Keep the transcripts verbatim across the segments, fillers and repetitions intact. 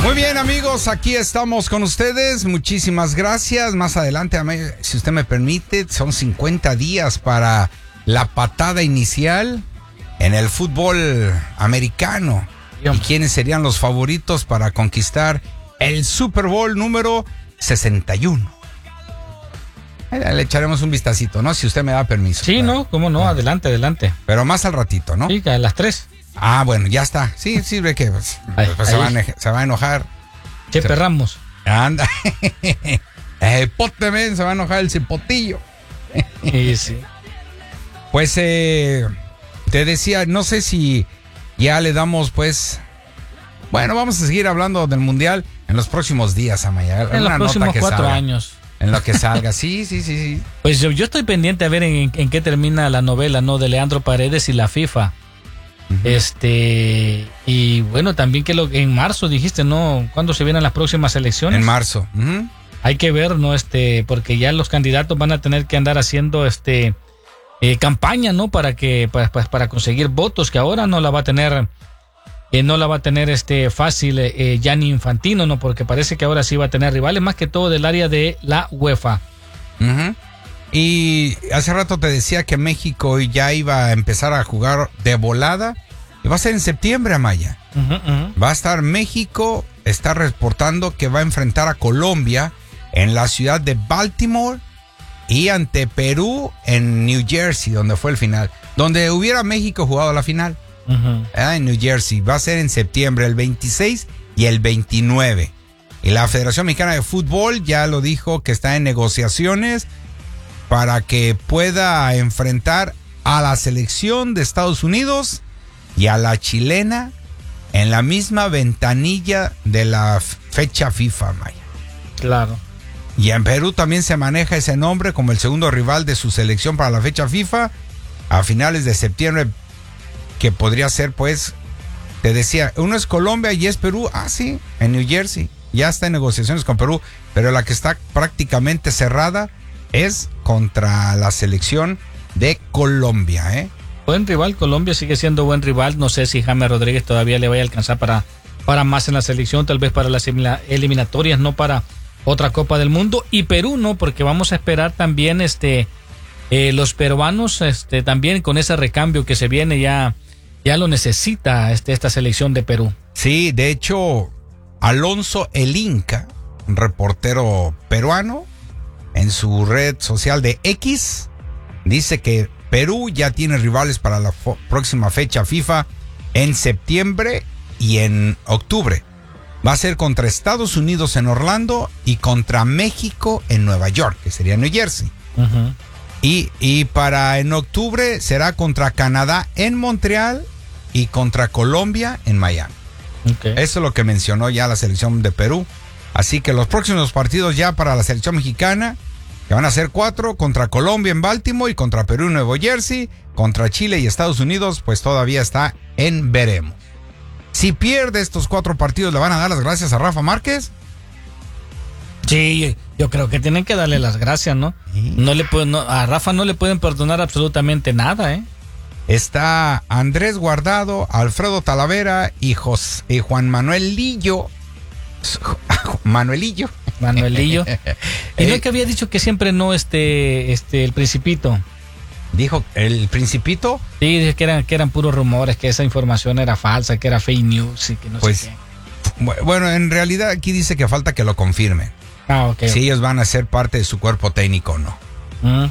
Muy bien, amigos, aquí estamos con ustedes. Muchísimas gracias. Más adelante, si usted me permite, son cincuenta días para la patada inicial en el fútbol americano. ¿Y quiénes serían los favoritos para conquistar el Super Bowl número sesenta y uno? Le echaremos un vistacito, ¿no? Si usted me da permiso. Sí, claro. ¿no? ¿Cómo no? Adelante, adelante. Pero más al ratito, ¿no? Sí, a las tres. Ah, bueno, ya está. Sí, sirve que pues, Ahí, pues, ahí. se, va a, se va a enojar. Chepe Se- Ramos. Anda. El pote, men, se va a enojar el cipotillo. Sí, sí. Pues eh, te decía, no sé si ya le damos, pues. Bueno, vamos a seguir hablando del mundial en los próximos días, Amaya. En los Una próximos nota que cuatro salga. años. En lo que salga, sí, sí, sí, sí. Pues yo, yo estoy pendiente a ver en, en qué termina la novela, ¿no? De Leandro Paredes y la FIFA. Ujú. Este, y bueno, también que lo, en marzo dijiste, ¿no? ¿Cuándo se vienen las próximas elecciones? En marzo. Ujú. Hay que ver, ¿no? Este, porque ya los candidatos van a tener que andar haciendo este eh, campaña, ¿no? Para que, para, para, para conseguir votos, que ahora no la va a tener, eh, no la va a tener este fácil eh, Gianni Infantino, ¿no? Porque parece que ahora sí va a tener rivales, más que todo del área de la UEFA. Ujú. Y hace rato te decía que México ya iba a empezar a jugar de volada. Y va a ser en septiembre, Amaya. Uh-huh, uh-huh. Va a estar México, está reportando que va a enfrentar a Colombia en la ciudad de Baltimore y ante Perú en New Jersey, donde fue el final. Donde hubiera México jugado la final. Uh-huh. Ah, en New Jersey. Va a ser en septiembre, el veintiséis y el veintinueve. Y la Federación Mexicana de Fútbol ya lo dijo que está en negociaciones para que pueda enfrentar a la selección de Estados Unidos y a la chilena en la misma ventanilla de la fecha FIFA, Maya. Claro. Y en Perú también se maneja ese nombre como el segundo rival de su selección para la fecha FIFA a finales de septiembre, que podría ser, pues, te decía, uno es Colombia y es Perú. Ah, sí, en New Jersey. Ya está en negociaciones con Perú, pero la que está prácticamente cerrada es contra la selección de Colombia, ¿eh? Buen rival, Colombia sigue siendo buen rival. No sé si James Rodríguez todavía le vaya a alcanzar para, para más en la selección, tal vez para las eliminatorias, no para otra Copa del Mundo. Y Perú no, porque vamos a esperar también este eh, los peruanos este también con ese recambio que se viene, ya, ya lo necesita este, esta selección de Perú. Sí, de hecho, Alonso El Inca, un reportero peruano, en su red social de X, dice que Perú ya tiene rivales para la fo- próxima fecha FIFA en septiembre y en octubre. Va a ser contra Estados Unidos en Orlando y contra México en Nueva York, que sería New Jersey. Uh-huh. Y, y para en octubre será contra Canadá en Montreal y contra Colombia en Miami. Okay. Eso es lo que mencionó ya la selección de Perú. Así que los próximos partidos ya para la selección mexicana, que van a ser cuatro, contra Colombia en Baltimore y contra Perú en Nuevo Jersey, contra Chile y Estados Unidos, pues todavía está en veremos. Si pierde estos cuatro partidos, ¿le van a dar las gracias a Rafa Márquez? Sí, yo creo que tienen que darle las gracias, ¿no? Sí. No le pueden, no, a Rafa no le pueden perdonar absolutamente nada, ¿eh? Está Andrés Guardado, Alfredo Talavera y, Jos- y Juan Manuel Lillo. Manuelillo. Manuelillo. Y no es que había dicho que siempre no este, este, el Principito. Dijo el Principito. Sí, dijo que eran, que eran puros rumores, que esa información era falsa, que era fake news y que no Pues, sé qué. Bueno, en realidad aquí dice que falta que lo confirmen. Ah, ok. Si ellos van a ser parte de su cuerpo técnico o no. Mm.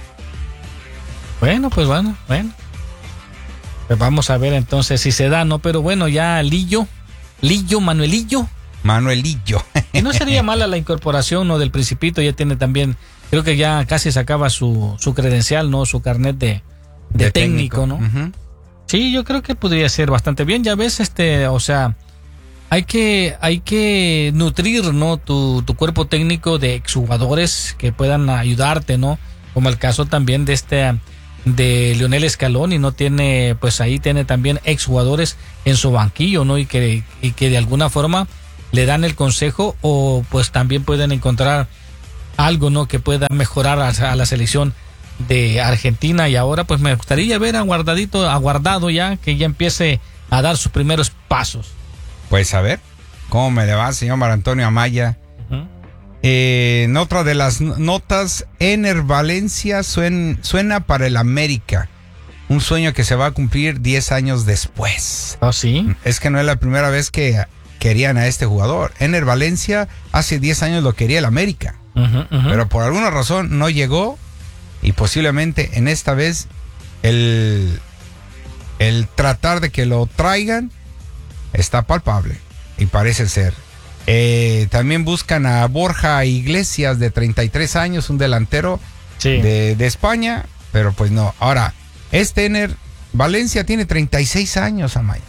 Bueno, pues bueno, bueno. Pues vamos a ver entonces si se da, ¿no? Pero bueno, ya Lillo, Lillo, Manuelillo. Manuelillo. Y no sería mala la incorporación, ¿no? Del Principito, ya tiene también, creo que ya casi sacaba su, su credencial, ¿no? Su carnet de, de, De técnico, ¿no? Uh-huh. Sí, yo creo que podría ser bastante bien. Ya ves, este, o sea, hay que, hay que nutrir, ¿no? Tu, tu cuerpo técnico de exjugadores que puedan ayudarte, ¿no? Como el caso también de este, de Lionel Scaloni, ¿no? Tiene, pues ahí tiene también exjugadores en su banquillo, ¿no? Y que, y que de alguna forma le dan el consejo o pues también pueden encontrar algo, ¿no? Que pueda mejorar a, a la selección de Argentina. Y ahora pues me gustaría ver a Guardadito, aguardado ya, que ya empiece a dar sus primeros pasos. Pues a ver, ¿Cómo me le va, señor Mar Antonio Amaya? Uh-huh. Eh, en otra de las notas, Ener Valencia suena, suena para el América. Un sueño que se va a cumplir diez años después. ¿Oh, sí? Es que no es la primera vez que querían a este jugador. Ener Valencia hace diez años lo quería el América. Uh-huh, uh-huh. Pero por alguna razón no llegó. Y posiblemente en esta vez el, el tratar de que lo traigan está palpable. Y parece ser. Eh, también buscan a Borja Iglesias, de treinta y tres años, un delantero sí. de, de España. Pero pues no. Ahora, este Ener Valencia tiene treinta y seis años, Amaya.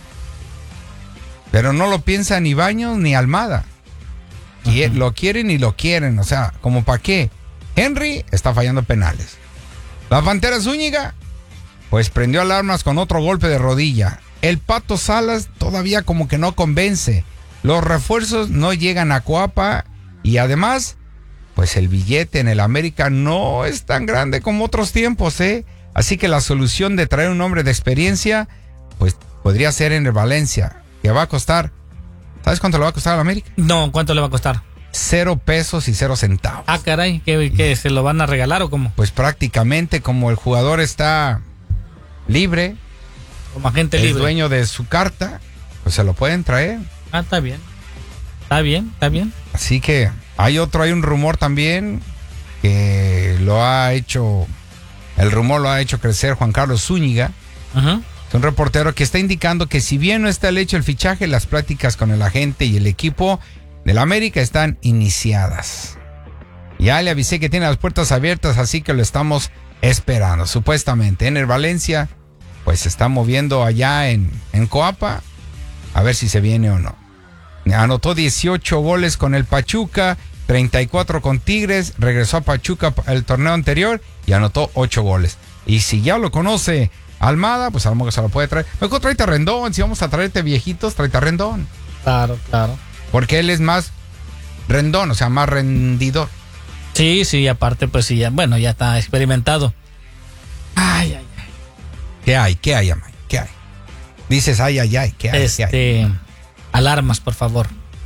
Pero no lo piensa ni Baños ni Almada. Y uh-huh. lo quieren y lo quieren. O sea, ¿como para qué? Henry está fallando penales. La Pantera Zúñiga, pues prendió alarmas con otro golpe de rodilla. El Pato Salas todavía como que no convence. Los refuerzos no llegan a Coapa. Y además, pues el billete en el América no es tan grande como otros tiempos, ¿eh? Así que la solución de traer un hombre de experiencia, pues podría ser en el Valencia, que va a costar. ¿Sabes cuánto le va a costar al América? No, ¿cuánto le va a costar? Cero pesos y cero centavos. Ah, caray, ¿qué, qué se lo van a regalar o cómo? Pues prácticamente, como el jugador está libre, como agente es libre, dueño de su carta, pues se lo pueden traer. Ah, está bien. Está bien, está bien. Así que hay otro, hay un rumor también que lo ha hecho, el rumor lo ha hecho crecer Juan Carlos Zúñiga. Uh-huh. Es un reportero que está indicando que si bien no está hecho el fichaje, las pláticas con el agente y el equipo del América están iniciadas. Ya le avisé que tiene las puertas abiertas, así que lo estamos esperando. Supuestamente Ener Valencia pues se está moviendo allá en, en Coapa, a ver si se viene o no. Anotó dieciocho goles con el Pachuca, treinta y cuatro con Tigres, regresó a Pachuca el torneo anterior y anotó ocho goles. Y si ya lo conoce Almada, pues a lo mejor se lo puede traer. Mejor tráete a Rendón, si vamos a traerte viejitos, tráete a Rendón. Claro, claro. Porque él es más rendón, o sea, más rendidor. Sí, sí, aparte pues sí, ya, bueno, ya está experimentado. Ay, ay, ay. ¿Qué hay? ¿Qué hay, Amay? ¿Qué hay? Dices, ay, ay, ay, ¿qué hay? Este, ¿Qué hay? Alarmas, por favor.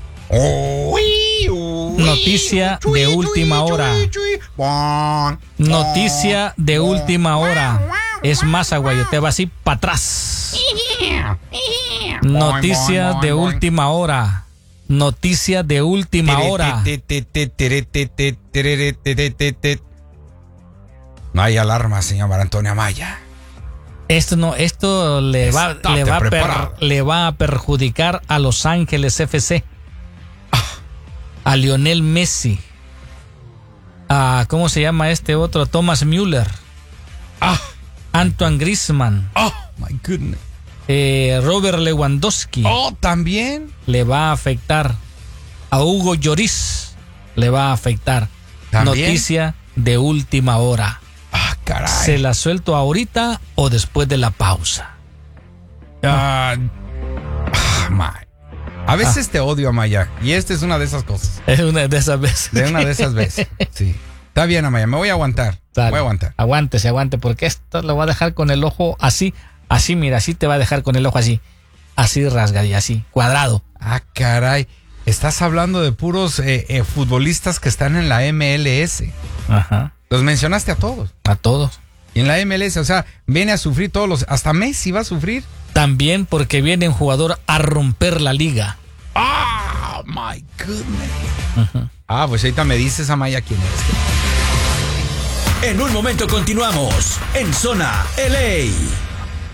Uy, uy, Noticia chui, de chui, última chui, hora. Chui, chui. Bon, Noticia de bon, última hora. Es más, aguayo, te va así para atrás. Noticia de última hora. Noticia de última hora. No hay alarma, señor Mar Antonio Amaya. Esto no, esto le va, le va, a per, le va a perjudicar a Los Ángeles F C, ah. a Lionel Messi, a ¿cómo se llama este otro? Thomas Müller, ah. Antoine Griezmann, oh my goodness, eh, Robert Lewandowski, oh también le va a afectar, a Hugo Lloris le va a afectar. ¿También? Noticia de última hora. Ah, caray. ¿Se la suelto ahorita o después de la pausa? Uh, ah, a veces ah. te odio, Amaya. Y esta es una de esas cosas. Es una de esas veces. De una de esas veces. Sí. Está bien, Amaya. Me voy a aguantar. Dale. Voy a aguantar. Aguántese, aguante. Porque esto lo va a dejar con el ojo así. Así, mira. Así te va a dejar con el ojo así. Así rasgadillo, así. Cuadrado. Ah, caray. Estás hablando de puros eh, eh, futbolistas que están en la M L S. Ajá. Los mencionaste a todos. A todos. Y en la M L S, o sea, viene a sufrir todos los... Hasta Messi va a sufrir. También porque viene un jugador a romper la liga. ¡Ah! Oh, my goodness. Uh-huh. Ah, pues ahorita me dices, Amaya, quién es. En un momento continuamos en Zona L A.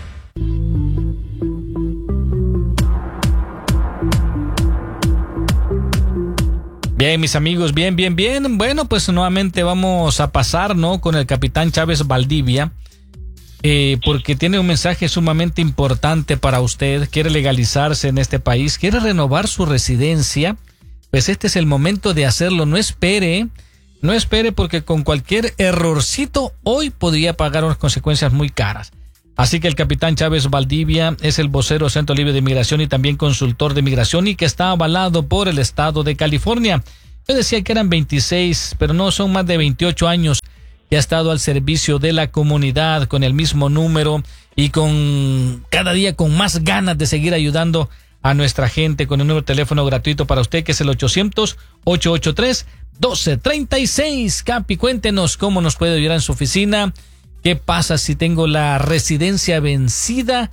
Bien, mis amigos, bien, bien, bien. Bueno, pues nuevamente vamos a pasar, ¿no? Con el capitán Chávez Valdivia, eh, porque tiene un mensaje sumamente importante para usted. Quiere legalizarse en este país, quiere renovar su residencia. Pues este es el momento de hacerlo. No espere, no espere, porque con cualquier errorcito hoy podría pagar unas consecuencias muy caras. Así que el capitán Chávez Valdivia es el vocero del Centro Libre de Migración y también consultor de migración, y que está avalado por el estado de California. Yo decía que eran veintiséis, pero no, son más de veintiocho años que ha estado al servicio de la comunidad con el mismo número y con cada día con más ganas de seguir ayudando a nuestra gente con un número de teléfono gratuito para usted que es el ochocientos, ochocientos ochenta y tres, doce treinta y seis. Capi, cuéntenos cómo nos puede ayudar en su oficina. ¿Qué pasa si tengo la residencia vencida?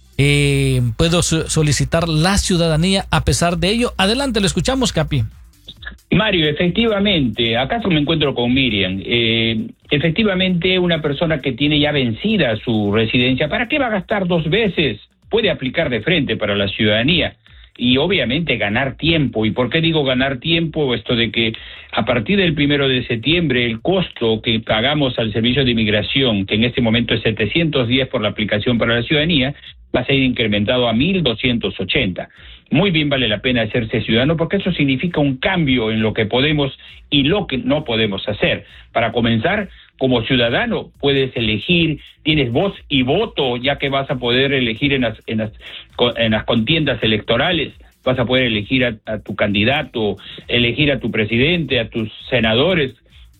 Eh, ¿Puedo so- solicitar la ciudadanía a pesar de ello? Adelante, lo escuchamos, Capi. Mario, efectivamente, acaso me encuentro con Miriam. Eh, efectivamente, una persona que tiene ya vencida su residencia, ¿para qué va a gastar dos veces? Puede aplicar de frente para la ciudadanía y obviamente ganar tiempo. ¿Y por qué digo ganar tiempo? Esto de que a partir del primero de septiembre el costo que pagamos al Servicio de Inmigración, que en este momento es setecientos diez por la aplicación para la ciudadanía, va a ser incrementado a mil doscientos ochenta. Muy bien vale la pena hacerse ciudadano porque eso significa un cambio en lo que podemos y lo que no podemos hacer. Para comenzar, como ciudadano puedes elegir, tienes voz y voto, ya que vas a poder elegir en las, en las, en las contiendas electorales, vas a poder elegir a, a tu candidato, elegir a tu presidente, a tus senadores,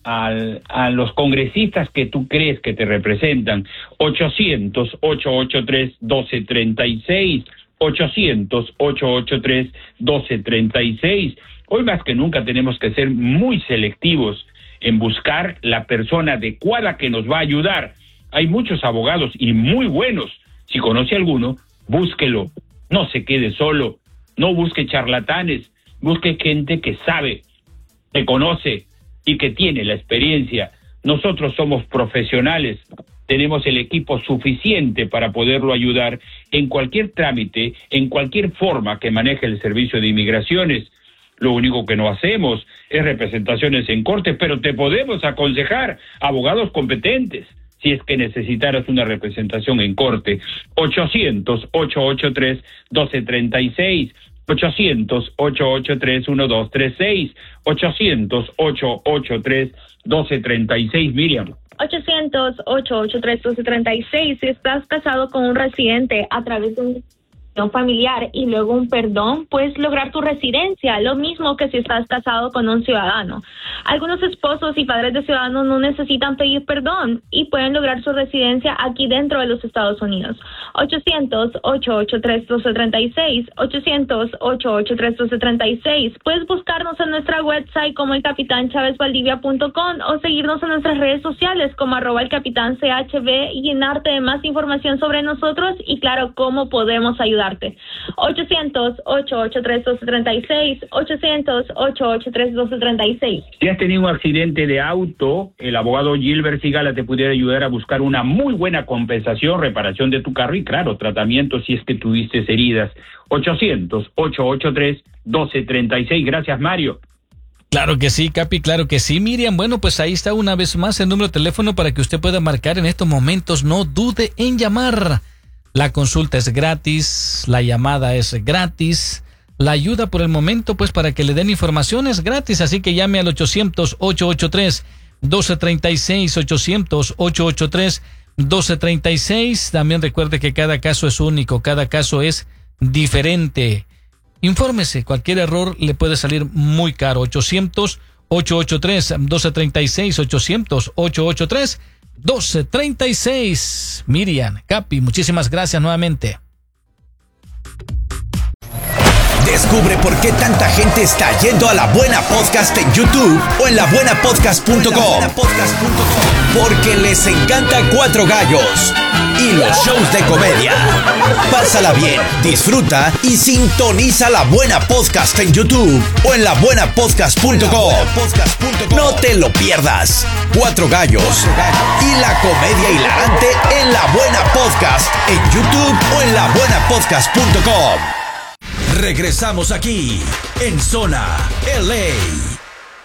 Al, a los congresistas que tú crees que te representan. Ochocientos, ochocientos ochenta y tres, doce treinta y seis, ochocientos, ochocientos ochenta y tres, doce treinta y seis. Hoy más que nunca tenemos que ser muy selectivos en buscar la persona adecuada que nos va a ayudar. Hay muchos abogados y muy buenos. Si conoce alguno, búsquelo. No se quede solo. No busque charlatanes. Busque gente que sabe, que conoce y que tiene la experiencia. Nosotros somos profesionales, tenemos el equipo suficiente para poderlo ayudar en cualquier trámite, en cualquier forma que maneje el Servicio de Inmigraciones. Lo único que no hacemos es representaciones en corte, pero te podemos aconsejar abogados competentes si es que necesitaras una representación en corte. Ochocientos, ochocientos ochenta y tres, doce treinta y seis. ochocientos, ochocientos ochenta y tres, doce treinta y seis, ochocientos, ochocientos ochenta y tres, doce treinta y seis, Miriam. ochocientos, ochocientos ochenta y tres, doce treinta y seis, si estás casado con un residente a través de un familiar y luego un perdón, puedes lograr tu residencia, lo mismo que si estás casado con un ciudadano. Algunos esposos y padres de ciudadanos no necesitan pedir perdón y pueden lograr su residencia aquí dentro de los Estados Unidos. Ochocientos, ochocientos ochenta y tres, doce treinta y seis, ochocientos, ochocientos ochenta y tres, doce treinta y seis. Puedes buscarnos en nuestra website como el capitán chávez valdivia punto com o seguirnos en nuestras redes sociales como arroba el capitán C H B y llenarte de más información sobre nosotros y claro, cómo podemos ayudar. Ochocientos, ochocientos ochenta y tres, doce treinta y seis, ochocientos, ochocientos ochenta y tres, doce treinta y seis. Si has tenido un accidente de auto, el abogado Gilbert Sigala te pudiera ayudar a buscar una muy buena compensación, reparación de tu carro y claro, tratamiento si es que tuviste heridas. Ochocientos, ochocientos ochenta y tres, doce treinta y seis. Gracias, Mario. Claro que sí, Capi, claro que sí. Miriam, bueno, pues ahí está una vez más el número de teléfono para que usted pueda marcar en estos momentos. No dude en llamar. La consulta es gratis, la llamada es gratis, la ayuda por el momento, pues para que le den información es gratis, así que llame al ochocientos, ochocientos ochenta y tres, doce treinta y seis, ochocientos, ochocientos ochenta y tres, doce treinta y seis. También recuerde que cada caso es único, cada caso es diferente. Infórmese, cualquier error le puede salir muy caro. Ochocientos, ochocientos ochenta y tres, doce treinta y seis, ochocientos, ochocientos ochenta y tres, doce treinta y seis. Miriam, Capi, muchísimas gracias nuevamente. Descubre por qué tanta gente está yendo a La Buena Podcast en YouTube o en la buena podcast punto com. Porque les encanta Cuatro Gallos y los shows de comedia. Pásala bien, disfruta y sintoniza La Buena Podcast en YouTube o en la buena podcast punto com. No te lo pierdas. Cuatro Gallos y la comedia hilarante en La Buena Podcast en YouTube o en la buena podcast punto com. Regresamos aquí en Zona L A.